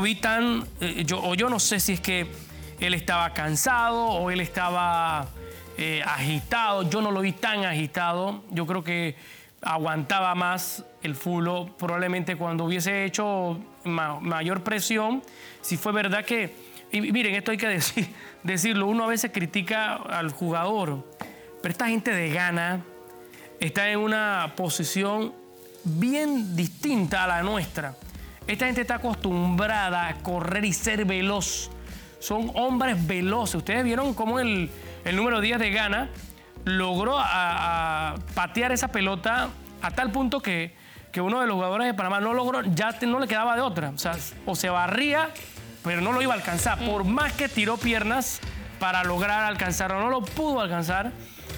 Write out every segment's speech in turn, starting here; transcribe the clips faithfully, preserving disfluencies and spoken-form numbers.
vi tan... Eh, yo, o yo no sé si es que él estaba cansado o él estaba eh, agitado. Yo no lo vi tan agitado. Yo creo que aguantaba más el Fulo. Probablemente cuando hubiese hecho ma mayor presión, si fue verdad que... Y miren, esto hay que decir, decirlo. Uno a veces critica al jugador, pero esta gente de Ghana está en una posición bien distinta a la nuestra. Esta gente está acostumbrada a correr y ser veloz. Son hombres veloces. Ustedes vieron cómo el, el número diez de Ghana logró a, a patear esa pelota a tal punto que, que uno de los jugadores de Panamá no logró, ya te, no le quedaba de otra. O sea, o se barría, pero no lo iba a alcanzar. Por más que tiró piernas para lograr alcanzarlo, no lo pudo alcanzar.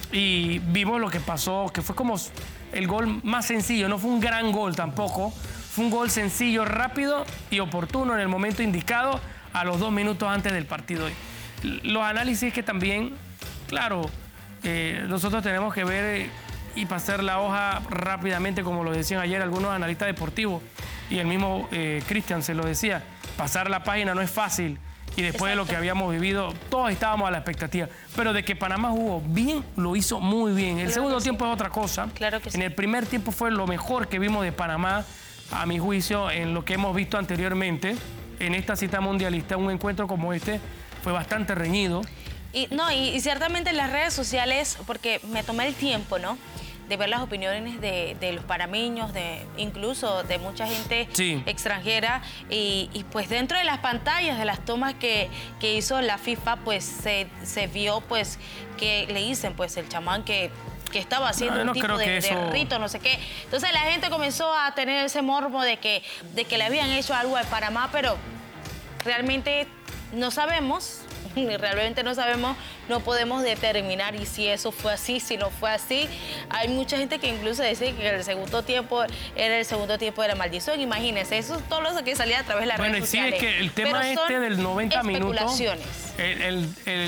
Y vimos lo que pasó, que fue como el gol más sencillo. No fue un gran gol tampoco. Fue un gol sencillo, rápido y oportuno en el momento indicado, a los dos minutos antes del partido. Los análisis que también, claro, eh, nosotros tenemos que ver y pasar la hoja rápidamente, como lo decían ayer algunos analistas deportivos. Y el mismo eh, Cristian se lo decía. Pasar la página no es fácil. Y después Exacto. de lo que habíamos vivido, todos estábamos a la expectativa. Pero de que Panamá jugó bien, lo hizo muy bien. El claro segundo tiempo sí. es otra cosa. Claro que en sí. el primer tiempo fue lo mejor que vimos de Panamá, a mi juicio, en lo que hemos visto anteriormente. En esta cita mundialista, un encuentro como este fue bastante reñido. Y, no, y, y ciertamente en las redes sociales, porque me tomé el tiempo, ¿no?, de ver las opiniones de, de los panameños, de, incluso de mucha gente sí. extranjera. Y, y pues dentro de las pantallas, de las tomas que, que hizo la FIFA, pues se, se vio pues que le dicen pues el chamán que, que estaba haciendo no, no un tipo de, eso... de rito, no sé qué. Entonces la gente comenzó a tener ese morbo de que, de que le habían hecho algo a Panamá, pero realmente no sabemos. Realmente no sabemos, no podemos determinar y si eso fue así, si no fue así. Hay mucha gente que incluso dice que el segundo tiempo era el segundo tiempo de la maldición. Imagínense, eso es todo lo que salía a través de las bueno, redes sociales. Bueno, sí, es que el tema este del noventa minutos... especulaciones. El, el,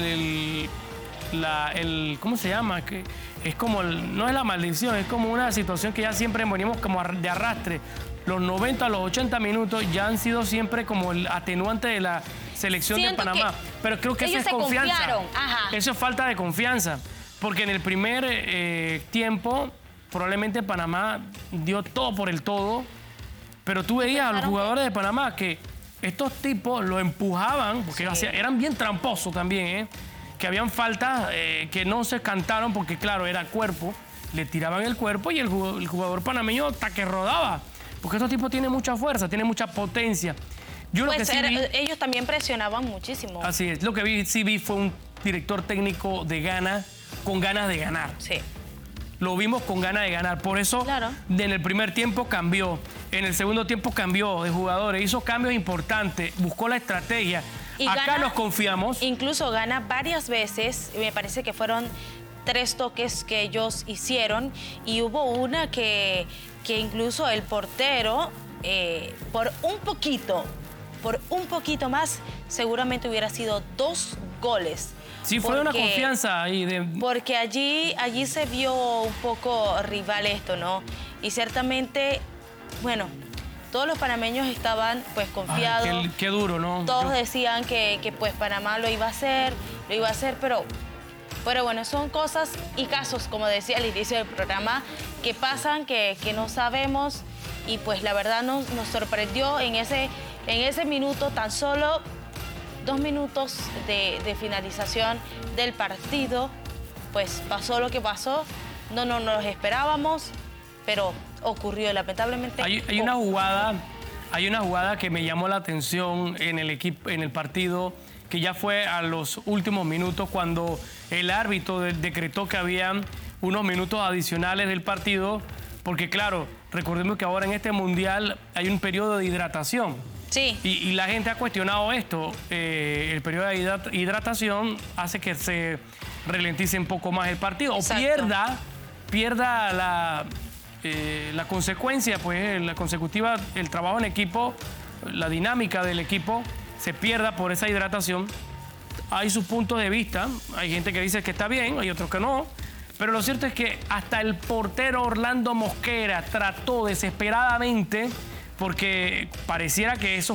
el, la, el, ¿cómo se llama? Que es como, el, no es la maldición, es como una situación que ya siempre venimos como de arrastre. Los noventa a los ochenta minutos ya han sido siempre como el atenuante de la selección Siento de Panamá. Pero creo que eso es confianza. Ajá. Eso es falta de confianza. Porque en el primer eh, tiempo, probablemente Panamá dio todo por el todo. Pero tú veías a los jugadores de Panamá que estos tipos lo empujaban, porque sí. eran bien tramposos también, ¿eh? Que habían faltas eh, que no se cantaron porque, claro, era cuerpo. Le tiraban el cuerpo y el jugador, el jugador panameño hasta que rodaba. Porque estos tipos tienen mucha fuerza, tienen mucha potencia. Yo pues lo que sí era, vi, ellos también presionaban muchísimo. Así es. Lo que vi, sí vi fue un director técnico de Ghana con ganas de ganar. Sí. Lo vimos con ganas de ganar. Por eso, claro. en el primer tiempo cambió. En el segundo tiempo cambió de jugadores. Hizo cambios importantes. Buscó la estrategia. Y Acá Ghana, nos confiamos. Incluso Ghana varias veces, me parece que fueron tres toques que ellos hicieron. Y hubo una que... que incluso el portero, eh, por un poquito, por un poquito más, seguramente hubiera sido dos goles. Sí, fue porque, una confianza ahí. De... Porque allí, allí se vio un poco rival esto, ¿no? Y ciertamente, bueno, todos los panameños estaban pues confiados. Ay, qué, qué duro, ¿no? Todos Yo... decían que, que pues Panamá lo iba a hacer, lo iba a hacer, pero... Pero bueno, son cosas y casos, como decía al inicio del programa, que pasan, que, que no sabemos. Y pues la verdad nos, nos sorprendió en ese, en ese minuto, tan solo dos minutos de, de finalización del partido. Pues pasó lo que pasó, no, no nos esperábamos, pero ocurrió lamentablemente. Hay, hay una jugada, hay una jugada que me llamó la atención en el equipo, en el partido, que ya fue a los últimos minutos cuando el árbitro de decretó que había unos minutos adicionales del partido, porque claro, recordemos que ahora en este mundial hay un periodo de hidratación. Sí. Y, y la gente ha cuestionado esto. Eh, el periodo de hidratación hace que se ralentice un poco más el partido. Exacto. O pierda, pierda la, eh, la consecuencia, pues la consecutiva, el trabajo en equipo, la dinámica del equipo, se pierda por esa hidratación. Hay sus puntos de vista, hay gente que dice que está bien, hay otros que no, pero lo cierto es que hasta el portero Orlando Mosquera trató desesperadamente, porque pareciera que eso